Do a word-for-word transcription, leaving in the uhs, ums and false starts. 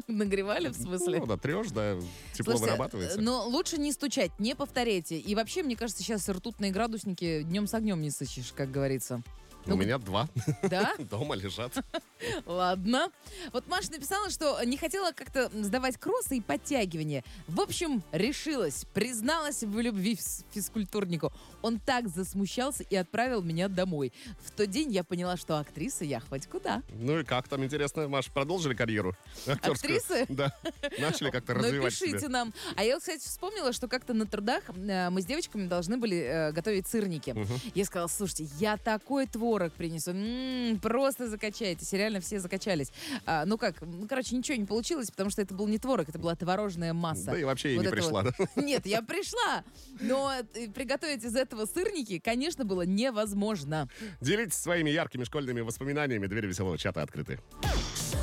Нагревали, в смысле? Ну, да, трешь, да, тепло Слушайте, вырабатывается. но лучше не стучать, не повторяйте. И вообще, мне кажется, сейчас ртутные градусники днем с огнем не сыщешь, как говорится. У Ну, меня два. Да? Дома лежат. Ладно. Вот Маша написала, что не хотела как-то сдавать кроссы и подтягивания. В общем, решилась, призналась в любви физ- физкультурнику. Он так засмущался и отправил меня домой. В тот день я поняла, что актриса я хоть куда. Ну и как там, интересно, Маш, продолжили карьеру актерскую? Актрисы? Да. Начали как-то развивать Напишите себя. нам. А я, кстати, вспомнила, что как-то на трудах э, мы с девочками должны были э, готовить сырники. Я сказала, слушайте, я такой творог принесу. М-м, просто закачайтесь. И реально все закачались. А, ну как, ну, короче, ничего не получилось, потому что это был не творог, это была творожная масса. Да и вообще я Вот не это пришла, вот. да? Нет, я пришла. Но э, приготовить из этого сырники, конечно, было невозможно. Делитесь своими яркими школьными воспоминаниями. Двери веселого чата открыты.